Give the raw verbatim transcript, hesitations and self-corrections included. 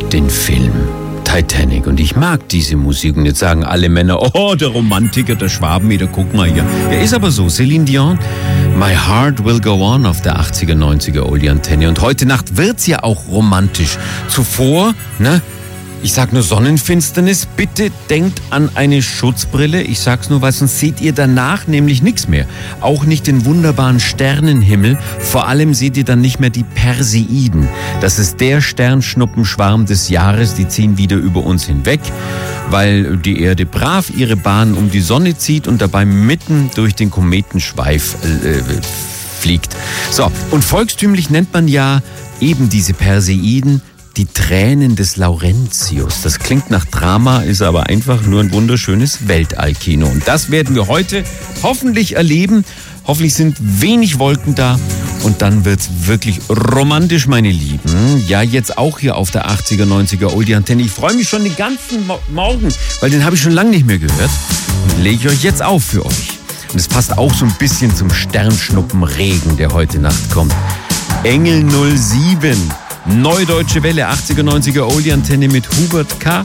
den Film Titanic. Und ich mag diese Musik. Und jetzt sagen alle Männer, oh, der Romantiker, der Schwabenmeter, guck mal hier. Ja, ist aber so. Celine Dion, My Heart Will Go On auf der achtziger, neunziger Oldie Antenne. Und heute Nacht wird's ja auch romantisch. Zuvor, ne? Ich sag nur Sonnenfinsternis, bitte denkt an eine Schutzbrille. Ich sag's nur, weil sonst seht ihr danach nämlich nichts mehr. Auch nicht den wunderbaren Sternenhimmel. Vor allem seht ihr dann nicht mehr die Perseiden. Das ist der Sternschnuppenschwarm des Jahres. Die ziehen wieder über uns hinweg, weil die Erde brav ihre Bahn um die Sonne zieht und dabei mitten durch den Kometenschweif äh, fliegt. So, und volkstümlich nennt man ja eben diese Perseiden die Tränen des Laurentius. Das klingt nach Drama, ist aber einfach nur ein wunderschönes Weltallkino. Und das werden wir heute hoffentlich erleben. Hoffentlich sind wenig Wolken da. Und dann wird's wirklich romantisch, meine Lieben. Ja, jetzt auch hier auf der achtziger, neunziger Oldie Antenne. Ich freue mich schon den ganzen Mo- Morgen, weil den habe ich schon lange nicht mehr gehört. Und lege ich euch jetzt auf für euch. Und es passt auch so ein bisschen zum Sternschnuppenregen, der heute Nacht kommt. Engel null sieben. Neudeutsche Welle, achtziger, neunziger Oldie Antenne mit Hubert K.